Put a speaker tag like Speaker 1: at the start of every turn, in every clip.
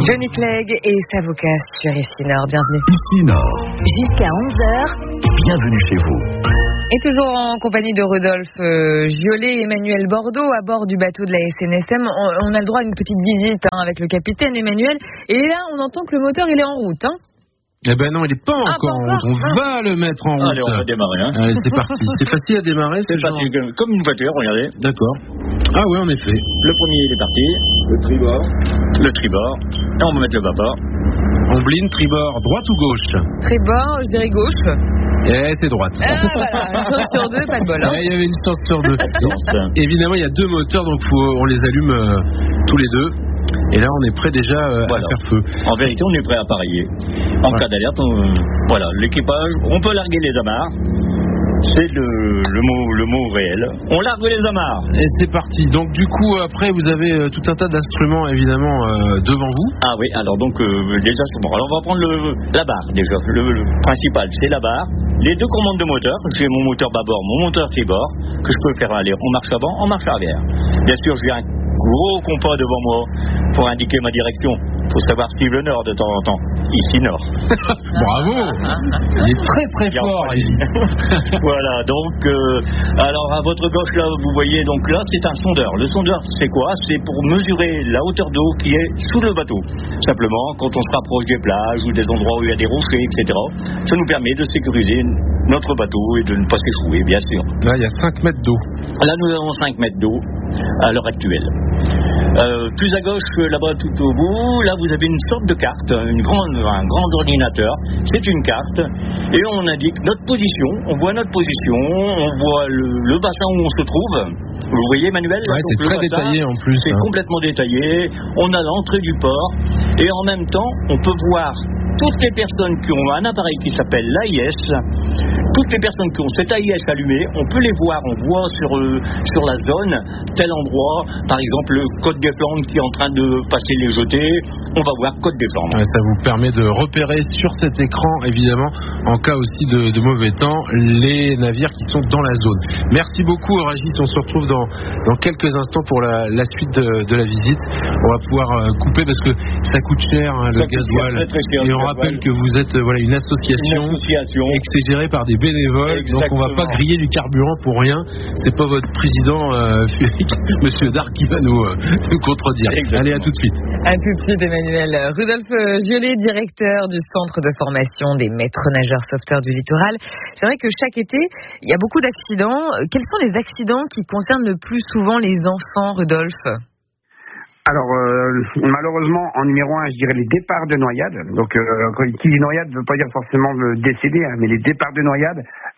Speaker 1: Johnny Clegg et Savoca sur ici Nord, bienvenue.
Speaker 2: Ici Nord.
Speaker 1: Jusqu'à 11h.
Speaker 2: Bienvenue chez vous.
Speaker 1: Et toujours en compagnie de Rodolphe Giolet et Emmanuel Bordeaux à bord du bateau de la SNSM. On a le droit à une petite visite avec le capitaine Emmanuel. Et là, on entend que le moteur il est en route.
Speaker 3: Eh ben non, il n'est pas encore en route. On va le mettre en route.
Speaker 4: Allez, on va démarrer.
Speaker 3: Allez, c'est parti. C'est facile à démarrer.
Speaker 4: C'est facile, comme une voiture, regardez.
Speaker 3: D'accord. Ah oui, en effet.
Speaker 4: Le premier, il est parti. Le tribord. Et on va mettre le bâbord.
Speaker 3: Ombline, tribord, droite ou gauche?
Speaker 1: Tribord, je dirais gauche.
Speaker 3: C'est droite.
Speaker 1: Ah voilà, une chance sur deux, pas de bol.
Speaker 3: Il y avait une chance sur deux. Évidemment, il y a deux moteurs, donc on les allume tous les deux. Et là, on est prêt déjà à faire feu.
Speaker 4: En vérité, on est prêt à appareiller. En cas d'alerte, voilà, l'équipage, on peut larguer les amarres. C'est le mot réel. On largue les amarres.
Speaker 3: Et c'est parti. Donc du coup, après, vous avez tout un tas d'instruments, évidemment, devant vous.
Speaker 4: Ah oui, alors donc, les instruments. Alors, on va prendre la barre, déjà. Le principal, c'est la barre. Les deux commandes de moteur. J'ai mon moteur bâbord, mon moteur tribord, que je peux faire aller en marche avant, en marche arrière. Bien sûr, j'ai un gros compas devant moi pour indiquer ma direction. Il faut savoir suivre le nord de temps en temps. Ici, nord.
Speaker 3: Bravo. Il est très très fort.
Speaker 4: Voilà, donc, alors à votre gauche, là, vous voyez, donc là, c'est un sondeur. Le sondeur, c'est quoi? C'est pour mesurer la hauteur d'eau qui est sous le bateau. Simplement, quand on se rapproche des plages ou des endroits où il y a des rochers, etc., ça nous permet de sécuriser notre bateau et de ne pas s'échouer, bien sûr.
Speaker 3: Là, il y a 5 mètres d'eau.
Speaker 4: Là, nous avons 5 mètres d'eau à l'heure actuelle. Plus à gauche, là-bas tout au bout, là vous avez une sorte de carte, un grand ordinateur. C'est une carte et on indique notre position. On voit notre position, on voit le bassin où on se trouve. Vous voyez, Manuel?
Speaker 3: Ouais, c'est très détaillé en plus.
Speaker 4: C'est complètement détaillé. On a l'entrée du port et en même temps, on peut voir toutes les personnes qui ont un appareil qui s'appelle l'AIS. Toutes les personnes qui ont cet AIS allumé, on peut les voir. On voit sur la zone tel endroit, par exemple le Côte des Flandres qui est en train de passer les jetés. On va voir Côte des Flandres.
Speaker 3: Ouais, ça vous permet de repérer sur cet écran, évidemment, en cas aussi de mauvais temps, les navires qui sont dans la zone. Merci beaucoup, Ragit. On se retrouve dans quelques instants pour la suite de la visite. On va pouvoir couper parce que ça coûte cher, le gasoil.
Speaker 4: Très cher,
Speaker 3: et on rappelle que vous êtes une association et que c'est géré par des bénévoles.
Speaker 4: Exactement.
Speaker 3: Donc on va pas griller du carburant pour rien. C'est pas votre président Monsieur Darc qui va nous contredire.
Speaker 4: Exactement.
Speaker 3: Allez, à tout de suite.
Speaker 1: À tout de suite, Emmanuel. Rodolphe Giolet, directeur du centre de formation des maîtres nageurs sauveteurs du littoral. C'est vrai que chaque été, il y a beaucoup d'accidents. Quels sont les accidents qui concernent le plus souvent les enfants, Rodolphe?
Speaker 5: Alors, malheureusement, en numéro 1, je dirais les départs de noyade. Donc, qui dit noyade ne veut pas dire forcément le décédé, mais les départs de noyade,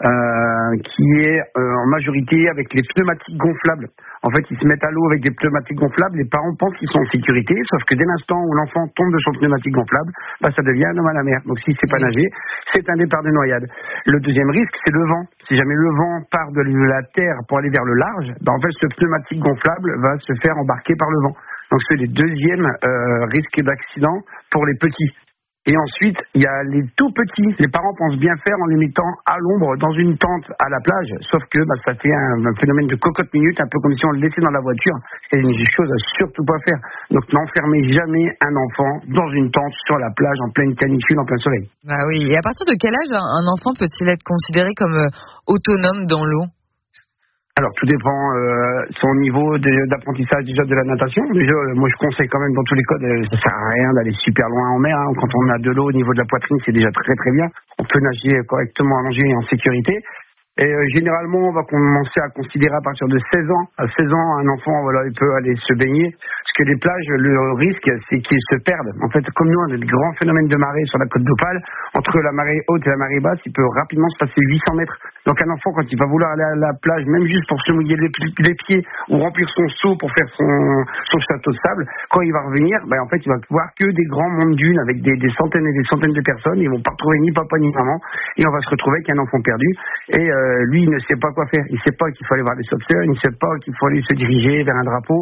Speaker 5: qui est en majorité avec les pneumatiques gonflables. En fait, ils se mettent à l'eau avec des pneumatiques gonflables. Les parents pensent qu'ils sont en sécurité, sauf que dès l'instant où l'enfant tombe de son pneumatique gonflable, ça devient un homme à la mer. Donc, s'il ne sait pas nager, c'est un départ de noyade. Le deuxième risque, c'est le vent. Si jamais le vent part de la terre pour aller vers le large, en fait, ce pneumatique gonflable va se faire embarquer par le vent. Donc c'est le deuxième risque d'accident pour les petits. Et ensuite, il y a les tout petits. Les parents pensent bien faire en les mettant à l'ombre dans une tente à la plage, sauf que ça fait un phénomène de cocotte minute, un peu comme si on le laissait dans la voiture. C'est une chose à surtout pas faire. Donc n'enfermez jamais un enfant dans une tente sur la plage en pleine canicule, en plein soleil.
Speaker 1: Ah oui. Et à partir de quel âge un enfant peut-il être considéré comme autonome dans l'eau?
Speaker 5: Alors tout dépend son niveau d'apprentissage déjà de la natation. Déjà, moi je conseille quand même dans tous les cas, ça sert à rien d'aller super loin en mer. Quand on a de l'eau au niveau de la poitrine, c'est déjà très très bien. On peut nager correctement allongé et en sécurité. Et généralement, on va commencer à considérer à partir de 16 ans. À 16 ans, un enfant, il peut aller se baigner. Parce que les plages, le risque, c'est qu'ils se perdent. En fait, comme nous, on a des grands phénomènes de marée sur la côte d'Opale. Entre la marée haute et la marée basse, il peut rapidement se passer 800 mètres. Donc un enfant, quand il va vouloir aller à la plage, même juste pour se mouiller les pieds ou remplir son seau pour faire son château de sable, quand il va revenir, en fait, il va voir que des grands monts dunes avec des centaines et des centaines de personnes. Ils vont pas retrouver ni papa ni maman. Et on va se retrouver avec un enfant perdu. Et lui, il ne sait pas quoi faire. Il ne sait pas qu'il faut aller voir les sauveteurs. Il ne sait pas qu'il faut aller se diriger vers un drapeau.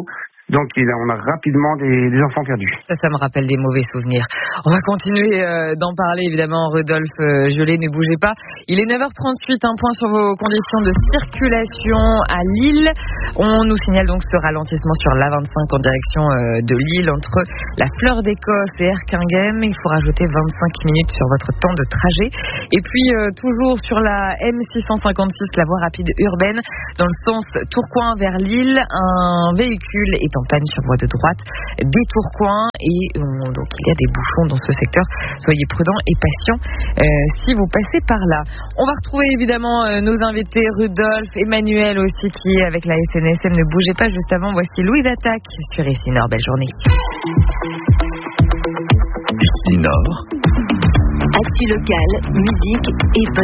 Speaker 5: Donc on a rapidement des enfants perdus.
Speaker 1: Ça me rappelle des mauvais souvenirs. On va continuer d'en parler évidemment. Rodolphe Gelé, ne bougez pas. Il est 9h38, un point sur vos conditions de circulation à Lille. On nous signale donc ce ralentissement sur l'A25 en direction de Lille entre la Fleur d'Écosse et Erquinghem. Il faut rajouter 25 minutes sur votre temps de trajet. Et puis toujours sur la M656, la voie rapide urbaine, dans le sens Tourcoing vers Lille, un véhicule est en panne sur voie de droite des Tourcoing et donc il y a des bouchons dans ce secteur. Soyez prudents et patients si vous passez par là. On va retrouver évidemment nos invités, Rudolf, Emmanuel aussi qui est avec la SNSM. Ne bougez pas, juste avant, voici Louise Attaque sur ici Nord. Belle journée.
Speaker 2: Ici Nord. Actu locale, musique et